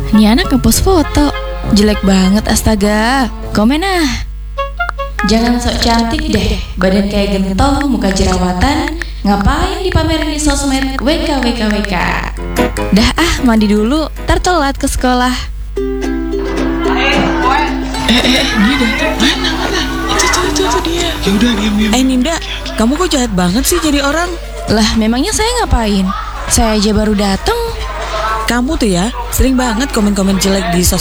Nih anak ngepost foto. Jelek banget astaga. Komen ah. Jangan sok cantik deh. Badan kayak gentong, muka jerawatan. Ngapain dipamerin di sosmed? WK. Dah ah, mandi dulu. Ntar telat ke sekolah. Dia datang. Mana? Itu dia. Ya udah diam. Ninda, kamu kok jahat banget sih jadi orang? Lah, memangnya saya ngapain? Saya aja baru dateng. Kamu tuh ya, sering banget komen-komen jelek di sosmed.